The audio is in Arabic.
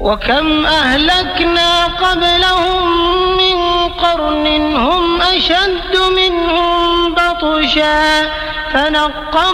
وكم أهلكنا قبلهم من قرن هم أشد منهم بطشا فنقبوا